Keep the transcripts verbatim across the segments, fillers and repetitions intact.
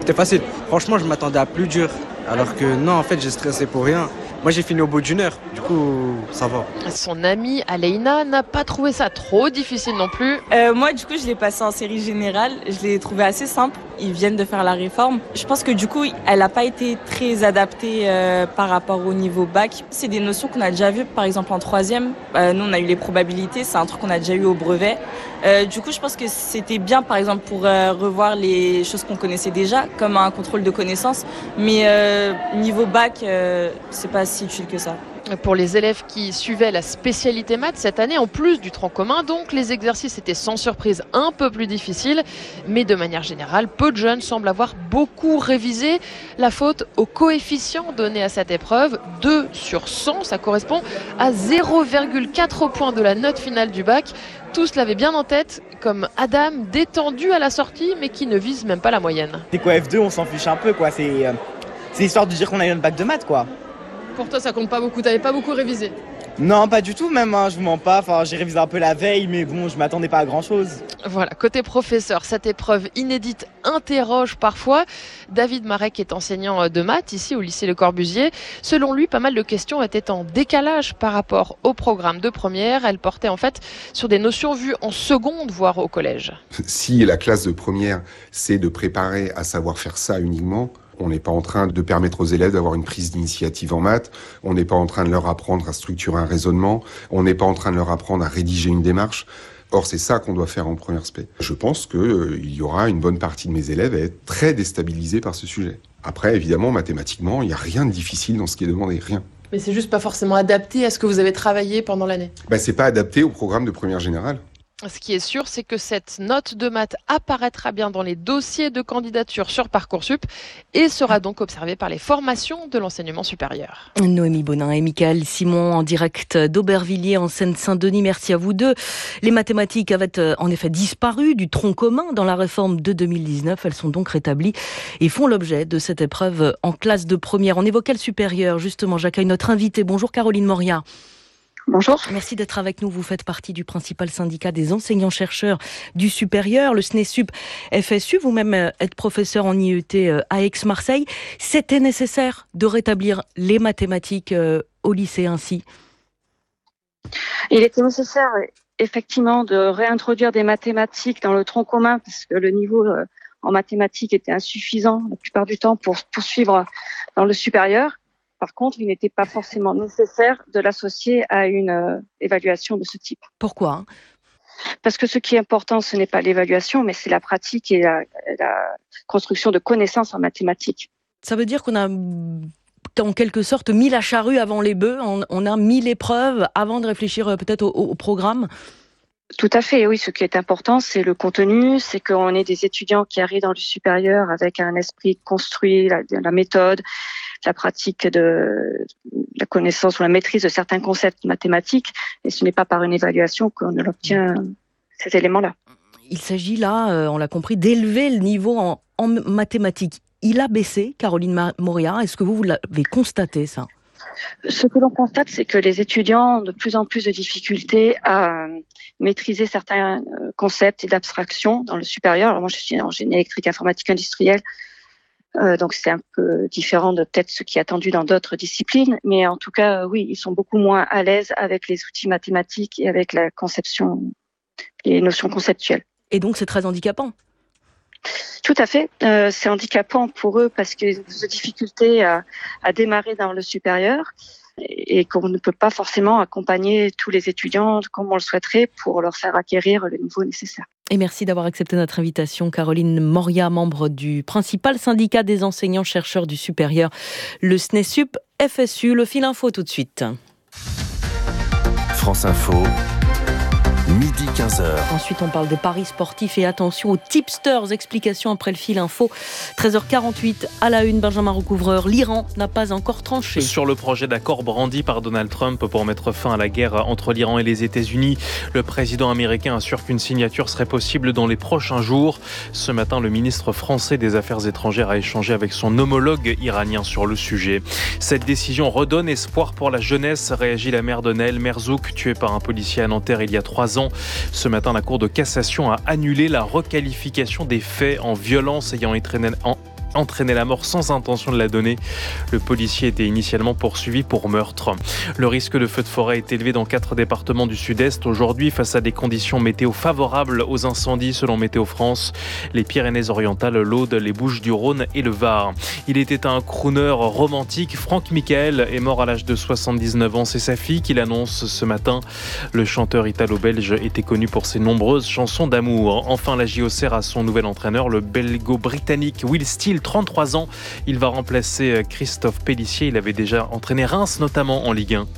C'était facile. Franchement, je m'attendais à plus dur. Alors que non, en fait, j'ai stressé pour rien. Moi, j'ai fini au bout d'une heure. Du coup, ça va. Son amie Aleina n'a pas trouvé ça trop difficile non plus. Euh, moi, du coup, je l'ai passé en série générale. Je l'ai trouvé assez simple. Ils viennent de faire la réforme. Je pense que du coup, elle n'a pas été très adaptée euh, par rapport au niveau bac. C'est des notions qu'on a déjà vues, par exemple en troisième. Euh, nous, on a eu les probabilités. C'est un truc qu'on a déjà eu au brevet. Euh, du coup, je pense que c'était bien, par exemple, pour euh, revoir les choses qu'on connaissait déjà, comme un contrôle de connaissances. Mais euh, niveau bac, euh, c'est pas si utile que ça. Pour les élèves qui suivaient la spécialité maths cette année, en plus du tronc commun, donc les exercices étaient sans surprise un peu plus difficiles. Mais de manière générale, peu de jeunes semblent avoir beaucoup révisé. La faute au coefficient donné à cette épreuve, deux sur cent, ça correspond à zéro virgule quatre points de la note finale du bac. Tous l'avaient bien en tête, comme Adam, détendu à la sortie, mais qui ne vise même pas la moyenne. C'est quoi F deux, on s'en fiche un peu, quoi. C'est, euh, c'est histoire de dire qu'on a eu un bac de maths, quoi. Pour toi, ça compte pas beaucoup, t'avais pas beaucoup révisé? Non, pas du tout même, hein, je vous mens pas. Enfin, j'ai révisé un peu la veille, mais bon, je m'attendais pas à grand-chose. Voilà, côté professeur, cette épreuve inédite interroge parfois. David Marek est enseignant de maths ici au lycée Le Corbusier. Selon lui, pas mal de questions étaient en décalage par rapport au programme de première. Elles portaient en fait sur des notions vues en seconde, voire au collège. Si la classe de première, c'est de préparer à savoir faire ça uniquement, on n'est pas en train de permettre aux élèves d'avoir une prise d'initiative en maths, on n'est pas en train de leur apprendre à structurer un raisonnement, on n'est pas en train de leur apprendre à rédiger une démarche. Or, c'est ça qu'on doit faire en première spé. Je pense qu'il euh, y aura une bonne partie de mes élèves à être très déstabilisés par ce sujet. Après, évidemment, mathématiquement, il n'y a rien de difficile dans ce qui est demandé, rien. Mais c'est juste pas forcément adapté à ce que vous avez travaillé pendant l'année. Ben, c'est pas adapté au programme de première générale. Ce qui est sûr, c'est que cette note de maths apparaîtra bien dans les dossiers de candidature sur Parcoursup et sera donc observée par les formations de l'enseignement supérieur. Noémie Bonin et Michael Simon en direct d'Aubervilliers en Seine-Saint-Denis. Merci à vous deux. Les mathématiques avaient en effet disparu du tronc commun dans la réforme de deux mille dix-neuf. Elles sont donc rétablies et font l'objet de cette épreuve en classe de première. On évoquait le supérieur. Justement, j'accueille notre invitée. Bonjour Caroline Moria. Bonjour. Merci d'être avec nous. Vous faites partie du principal syndicat des enseignants-chercheurs du supérieur, le SNESUP F S U. Vous-même êtes professeur en I E T à Aix-Marseille. C'était nécessaire de rétablir les mathématiques au lycée ainsi? Il était nécessaire, effectivement, de réintroduire des mathématiques dans le tronc commun parce que le niveau en mathématiques était insuffisant la plupart du temps pour poursuivre dans le supérieur. Par contre, il n'était pas forcément nécessaire de l'associer à une euh, évaluation de ce type. Pourquoi ? Parce que ce qui est important, ce n'est pas l'évaluation, mais c'est la pratique et la, la construction de connaissances en mathématiques. Ça veut dire qu'on a, en quelque sorte, mis la charrue avant les bœufs, on, on a mis l'épreuve avant de réfléchir peut-être au, au programme ? Tout à fait, oui. Ce qui est important, c'est le contenu, c'est qu'on ait des étudiants qui arrivent dans le supérieur avec un esprit construit, la, la méthode, la pratique de la connaissance ou la maîtrise de certains concepts mathématiques. Et ce n'est pas par une évaluation qu'on obtient ces éléments-là. Il s'agit là, on l'a compris, d'élever le niveau en, en mathématiques. Il a baissé, Caroline Moria. Est-ce que vous, vous l'avez constaté, ça ? Ce que l'on constate, c'est que les étudiants ont de plus en plus de difficultés à maîtriser certains concepts et d'abstraction dans le supérieur. Alors moi, je suis en génie électrique informatique industrielle, euh, donc c'est un peu différent de peut-être ce qui est attendu dans d'autres disciplines. Mais en tout cas, oui, ils sont beaucoup moins à l'aise avec les outils mathématiques et avec la conception, les notions conceptuelles. Et donc, c'est très handicapant. Tout à fait. Euh, c'est handicapant pour eux parce qu'ils ont des difficultés à, à démarrer dans le supérieur et qu'on ne peut pas forcément accompagner tous les étudiants comme on le souhaiterait pour leur faire acquérir le niveau nécessaire. Et merci d'avoir accepté notre invitation, Caroline Moria, membre du principal syndicat des enseignants-chercheurs du supérieur, le SNESUP F S U. Le fil info tout de suite. France Info. midi quinze heures. Ensuite, on parle des paris sportifs et attention aux tipsters. Explication après le fil info. treize heures quarante-huit à la une, Benjamin Recouvreur. L'Iran n'a pas encore tranché. Sur le projet d'accord brandi par Donald Trump pour mettre fin à la guerre entre l'Iran et les États-Unis, le président américain assure qu'une signature serait possible dans les prochains jours. Ce matin, le ministre français des Affaires étrangères a échangé avec son homologue iranien sur le sujet. Cette décision redonne espoir pour la jeunesse, réagit la mère de Naël Merzouk, tuée par un policier à Nanterre il y a trois ans. Ce matin, la Cour de cassation a annulé la requalification des faits en violence ayant entraîné, en, entraîné la mort sans intention de la donner. Le policier était initialement poursuivi pour meurtre. Le risque de feu de forêt est élevé dans quatre départements du sud-est aujourd'hui face à des conditions météo favorables aux incendies selon Météo France. Les Pyrénées-Orientales, l'Aude, les Bouches-du-Rhône et le Var. Il était un crooner romantique. Franck Michael est mort à l'âge de soixante-dix-neuf ans. C'est sa fille qui l'annonce ce matin. Le chanteur italo-belge était connu pour ses nombreuses chansons d'amour. Enfin, la J O sert à son nouvel entraîneur, le belgo-britannique Will Steele, trente-trois ans. Il va remplacer Christophe Pélissier. Il avait déjà entraîné Reims, notamment en Ligue un.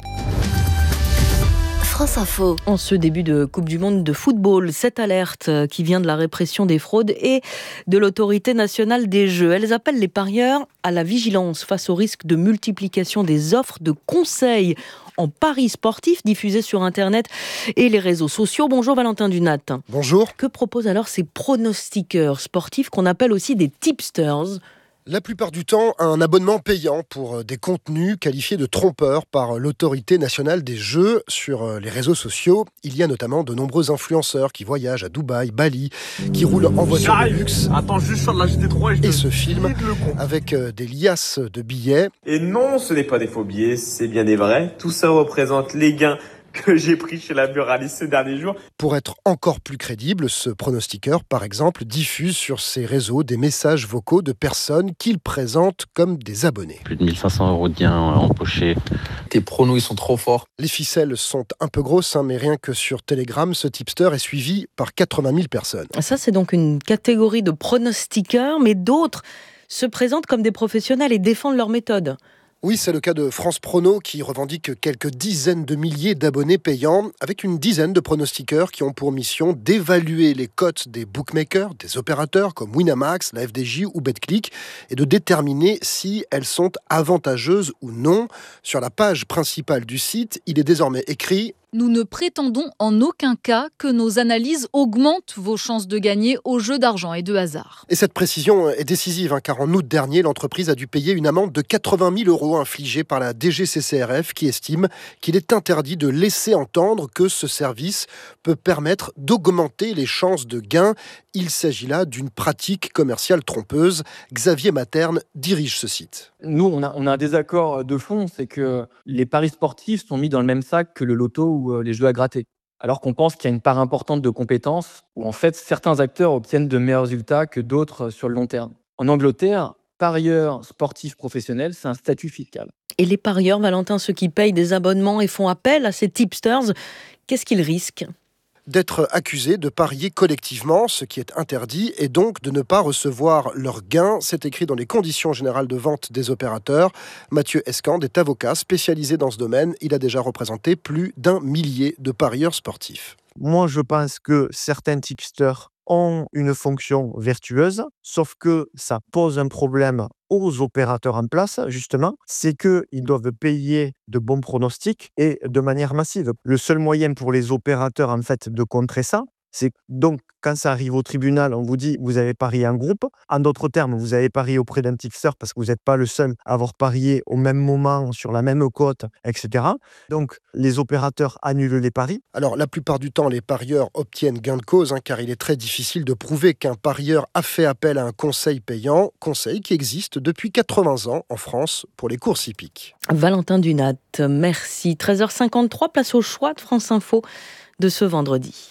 France Info. En ce début de Coupe du Monde de football, cette alerte qui vient de la répression des fraudes et de l'autorité nationale des jeux. Elles appellent les parieurs à la vigilance face au risque de multiplication des offres de conseils en paris sportifs diffusés sur Internet et les réseaux sociaux. Bonjour Valentin Dunat. Bonjour. Que proposent alors ces pronostiqueurs sportifs qu'on appelle aussi des tipsters ? La plupart du temps, un abonnement payant pour des contenus qualifiés de trompeurs par l'autorité nationale des jeux sur les réseaux sociaux. Il y a notamment de nombreux influenceurs qui voyagent à Dubaï, Bali, qui roulent en voiture de luxe. Attends, juste sur la G T trois et, et se filment avec des liasses de billets. Et non, ce n'est pas des faux billets, c'est bien des vrais. Tout ça représente les gains que j'ai pris chez la buraliste ces derniers jours. Pour être encore plus crédible, ce pronostiqueur, par exemple, diffuse sur ses réseaux des messages vocaux de personnes qu'il présente comme des abonnés. Plus de mille cinq cents euros de gains empochés. Tes pronos, ils sont trop forts. Les ficelles sont un peu grosses, hein, mais rien que sur Telegram, ce tipster est suivi par quatre-vingt mille personnes. Ça, c'est donc une catégorie de pronostiqueurs, mais d'autres se présentent comme des professionnels et défendent leur méthode. Oui, c'est le cas de France Prono qui revendique quelques dizaines de milliers d'abonnés payants avec une dizaine de pronostiqueurs qui ont pour mission d'évaluer les cotes des bookmakers, des opérateurs comme Winamax, la F D J ou Betclic et de déterminer si elles sont avantageuses ou non. Sur la page principale du site, il est désormais écrit: nous ne prétendons en aucun cas que nos analyses augmentent vos chances de gagner au jeu d'argent et de hasard. Et cette précision est décisive, hein, car en août dernier, l'entreprise a dû payer une amende de quatre-vingt mille euros infligée par la D G C C R F qui estime qu'il est interdit de laisser entendre que ce service peut permettre d'augmenter les chances de gain. Il s'agit là d'une pratique commerciale trompeuse. Xavier Materne dirige ce site. Nous, on a, on a un désaccord de fond, c'est que les paris sportifs sont mis dans le même sac que le loto ou les jeux à gratter. Alors qu'on pense qu'il y a une part importante de compétences où en fait certains acteurs obtiennent de meilleurs résultats que d'autres sur le long terme. En Angleterre, parieur sportif professionnel, c'est un statut fiscal. Et les parieurs, Valentin, ceux qui payent des abonnements et font appel à ces tipsters, qu'est-ce qu'ils risquent ? D'être accusés de parier collectivement, ce qui est interdit, et donc de ne pas recevoir leurs gains. C'est écrit dans les conditions générales de vente des opérateurs. Mathieu Escande est avocat spécialisé dans ce domaine. Il a déjà représenté plus d'un millier de parieurs sportifs. Moi, je pense que certains tipsters ont une fonction vertueuse, sauf que ça pose un problème aux opérateurs en place, justement, c'est qu'ils doivent payer de bons pronostics et de manière massive. Le seul moyen pour les opérateurs, en fait, de contrer ça, c'est donc quand ça arrive au tribunal, on vous dit vous avez parié en groupe. En d'autres termes, vous avez parié auprès d'un tipster parce que vous n'êtes pas le seul à avoir parié au même moment, sur la même cote, et cetera. Donc, les opérateurs annulent les paris. Alors, la plupart du temps, les parieurs obtiennent gain de cause, hein, car il est très difficile de prouver qu'un parieur a fait appel à un conseil payant, conseil qui existe depuis quatre-vingts ans en France pour les courses hippiques. Valentin Dunat, merci. treize heures cinquante-trois, place au choix de France Info de ce vendredi.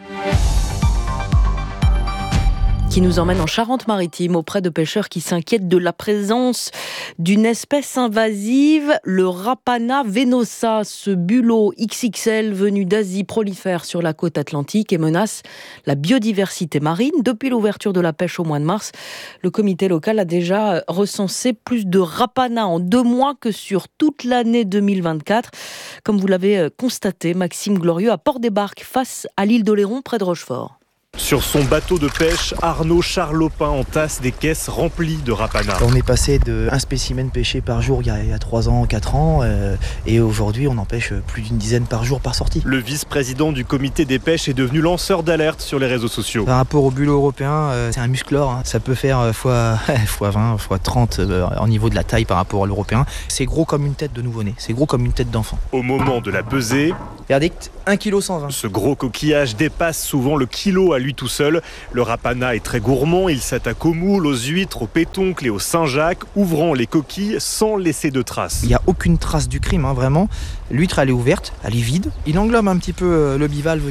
Qui nous emmène en Charente-Maritime auprès de pêcheurs qui s'inquiètent de la présence d'une espèce invasive, le Rapana venosa. Ce bulot X X L venu d'Asie prolifère sur la côte atlantique et menace la biodiversité marine. Depuis l'ouverture de la pêche au mois de mars, le comité local a déjà recensé plus de Rapana en deux mois que sur toute l'année deux mille vingt-quatre. Comme vous l'avez constaté, Maxime Glorieux à Port-des-Barques face à l'île d'Oléron près de Rochefort. Sur son bateau de pêche, Arnaud Charlopin entasse des caisses remplies de Rapana. On est passé de un spécimen pêché par jour il y a, il y a trois ans, quatre ans, euh, et aujourd'hui on en pêche plus d'une dizaine par jour par sortie. Le vice-président du comité des pêches est devenu lanceur d'alerte sur les réseaux sociaux. Par rapport au bulot européen, euh, c'est un musclore, hein. Ça peut faire fois, fois vingt, fois trente euh, au niveau de la taille par rapport à l'européen. C'est gros comme une tête de nouveau-né, c'est gros comme une tête d'enfant. Au moment de la pesée, Verdict, un virgule cent vingt kilos. Ce gros coquillage dépasse souvent le kilo à lui tout seul. Le rapana est très gourmand, il s'attaque aux moules, aux huîtres, aux pétoncles et aux Saint-Jacques, ouvrant les coquilles sans laisser de traces. Il n'y a aucune trace du crime, hein, vraiment. L'huître, elle est ouverte, elle est vide. Il englobe un petit peu le bivalve